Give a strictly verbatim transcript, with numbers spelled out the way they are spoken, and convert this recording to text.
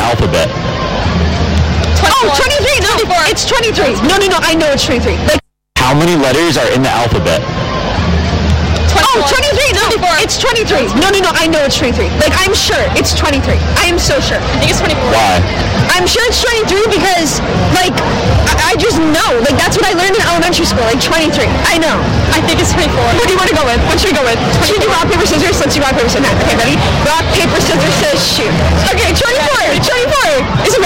alphabet? Oh, twenty-three. No, it's twenty-three. No, no, no. I know it's twenty-three. Like, How many letters are in the alphabet? oh, twenty-three. No, it's twenty-three. No, no, no. I know it's twenty-three. Like, I'm sure it's twenty-three. I am so sure. I think it's twenty-four. Why? I'm sure it's twenty-three because, like, I, I just know. Like, that's what I learned in elementary school. Like, twenty-three. I know. I think it's twenty-four. What do you want to go with? What should we go with? Should we do rock, paper, scissors? Let's do rock, paper, scissors. Okay, ready? Rock, paper, scissors, says shoot. Okay, twenty-four. twenty-four. Is it